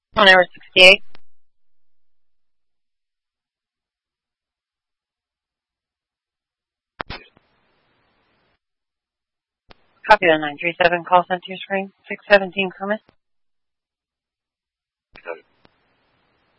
On Error 68. Copy the 937 call center screen. 617 Kermit.